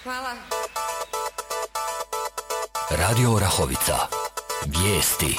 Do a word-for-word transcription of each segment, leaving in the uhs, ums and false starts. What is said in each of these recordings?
Hvala. Radio Orahovica. Vijesti.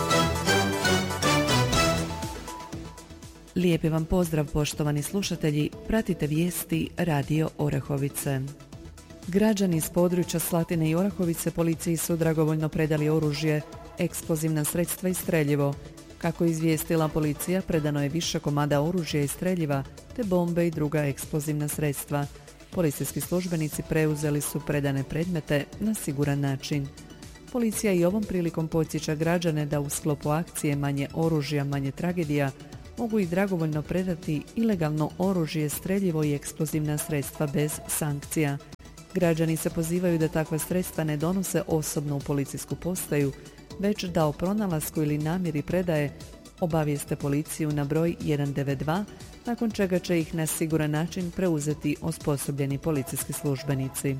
Lijepi vam pozdrav, poštovani slušatelji. Pratite vijesti Radio Orahovice. Građani iz područja Slatine i Orahovice policiji su dragovoljno predali oružje, eksplozivna sredstva i streljivo. Kako je izvijestila policija, predano je više komada oružja i streljiva, te bombe i druga eksplozivna sredstva. Policijski službenici preuzeli su predane predmete na siguran način. Policija i ovom prilikom podsjeća građane da u sklopu akcije Manje oružja, manje tragedija mogu i dragovoljno predati ilegalno oružje, streljivo i eksplozivna sredstva bez sankcija. Građani se pozivaju da takva sredstva ne donose osobno u policijsku postaju, već da o pronalasku ili namjeri predaje obavijeste policiju na broj jedan devet dva, nakon čega će ih na siguran način preuzeti osposobljeni policijski službenici.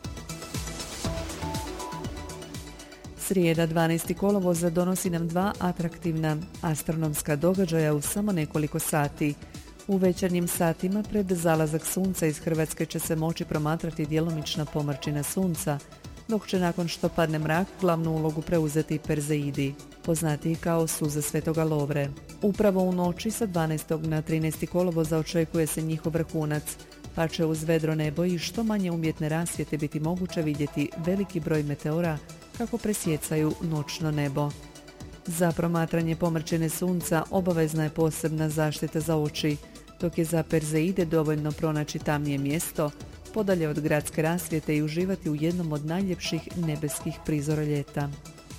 Srijeda dvanaesti kolovoza donosi nam dva atraktivna astronomska događaja u samo nekoliko sati. U večernjim satima pred zalazak sunca iz Hrvatske će se moći promatrati djelomična pomrčina sunca, dok će nakon što padne mrak glavnu ulogu preuzeti Perzeidi, poznatiji kao suze Svetoga Lovre. Upravo u noći sa dvanaestog na trinaesti kolovoza očekuje se njihov vrhunac, pa će uz vedro nebo i što manje umjetne rasvjete biti moguće vidjeti veliki broj meteora kako presjecaju noćno nebo. Za promatranje pomrčine sunca obavezna je posebna zaštita za oči, dok je za Perzeide dovoljno pronaći tamnije mjesto, podalje od gradske rasvjete i uživati u jednom od najljepših nebeskih prizora ljeta.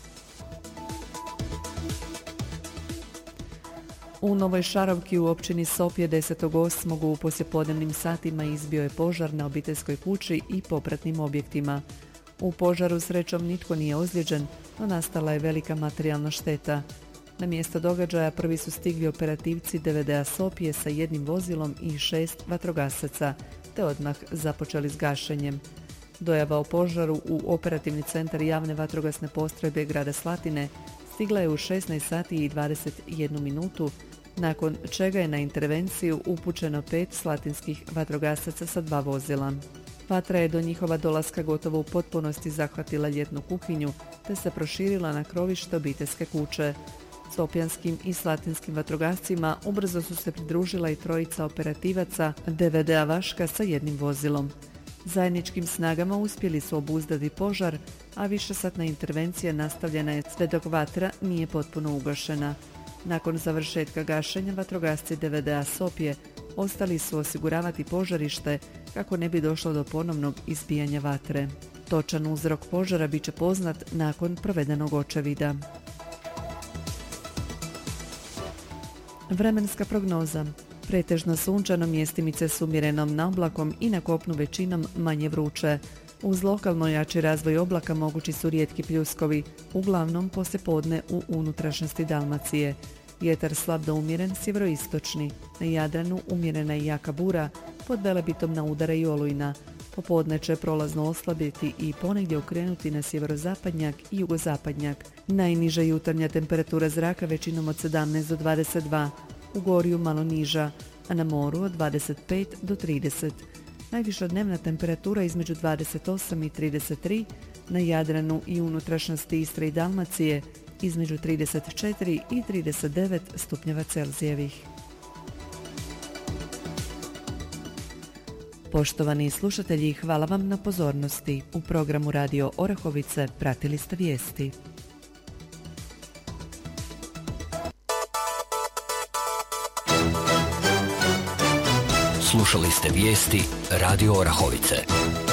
U Novoj Šarovki u općini Sopje desetog osmog u poslijepodnevnim satima izbio je požar na obiteljskoj kući i popratnim objektima. U požaru srećom nitko nije ozlijeđen, no nastala je velika materijalna šteta. Na mjesto događaja prvi su stigli operativci D V D-a Sopje sa jednim vozilom i šest vatrogasaca, te odmah započeli s gašenjem. Dojava o požaru u operativni centar javne vatrogasne postrojbe grada Slatine stigla je u šesnaest sati i dvadeset jednu minutu, nakon čega je na intervenciju upućeno pet slatinskih vatrogasaca sa dva vozila. Vatra je do njihova dolaska gotovo u potpunosti zahvatila ljetnu kuhinju, te se proširila na krovište obiteljske kuće. Sopjanskim i slatinskim vatrogascima ubrzo su se pridružila i trojica operativaca D V D-a Vaška sa jednim vozilom. Zajedničkim snagama uspjeli su obuzdati požar, a višesatna intervencija nastavljena je sve dok vatra nije potpuno ugašena. Nakon završetka gašenja, vatrogasci D V D-a Sopje ostali su osiguravati požarište kako ne bi došlo do ponovnog izbijanja vatre. Točan uzrok požara bit će poznat nakon provedenog očevida. Vremenska prognoza. Pretežno sunčano, mjestimice s umjerenom naoblakom i na kopnu većinom manje vruće. Uz lokalno jači razvoj oblaka mogući su rijetki pljuskovi, uglavnom poslijepodne u unutrašnjosti Dalmacije. Vjetar slab do umjeren sjeveroistočni, na Jadranu umjerena i jaka bura, pod Velebitom na udara i olujna. Popodne će prolazno oslabiti i ponegdje okrenuti na sjeverozapadnjak i jugozapadnjak. Najniža jutarnja temperatura zraka većinom od sedamnaest do dvadeset dva, u Gorju malo niža, a na moru od dvadeset pet do trideset. Najviša dnevna temperatura između dvadeset osam i trideset tri, na Jadranu i unutrašnjosti Istre i Dalmacije između trideset četiri i trideset devet stupnjeva Celzijevih. Poštovani slušatelji, hvala vam na pozornosti. U programu Radio Orahovice pratili ste vijesti. Slušali ste vijesti Radio Orahovice.